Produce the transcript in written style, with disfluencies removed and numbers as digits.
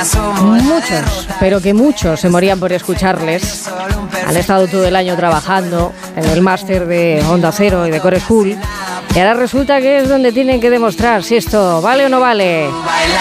Muchos, pero que muchos se morían por escucharles. Han estado todo el año trabajando en el máster de Onda Cero y de Core School. Y ahora resulta que es donde tienen que demostrar si esto vale o no vale.